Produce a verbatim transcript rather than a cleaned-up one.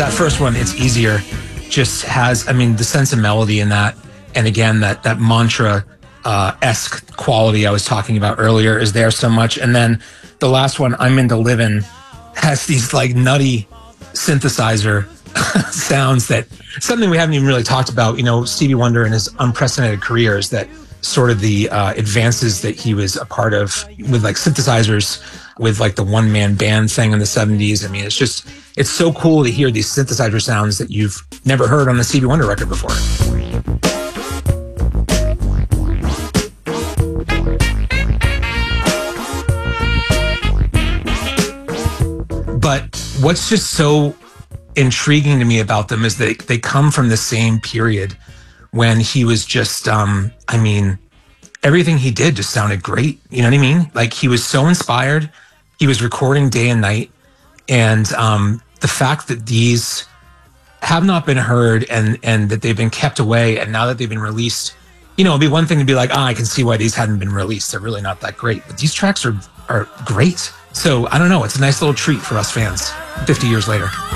that first one, It's Easier, just has, I mean, the sense of melody in that. And again, that, that mantra uh, esque quality I was talking about earlier is there so much. And then the last one, I'm Into Livin', has these like nutty synthesizer sounds that something we haven't even really talked about. You know, Stevie Wonder and his unprecedented career is that sort of the uh, advances that he was a part of with like synthesizers, with like the one man band thing in the seventies. I mean, it's just, it's so cool to hear these synthesizer sounds that you've never heard on the Stevie Wonder record before. But what's just so intriguing to me about them is that they come from the same period when he was just, um, I mean, everything he did just sounded great. You know what I mean? Like, he was so inspired. He was recording day and night. And um, the fact that these have not been heard and and that they've been kept away, and now that they've been released, you know, it'd be one thing to be like, ah, oh, I can see why these hadn't been released. They're really not that great. But these tracks are are great. So I don't know. It's a nice little treat for us fans fifty years later.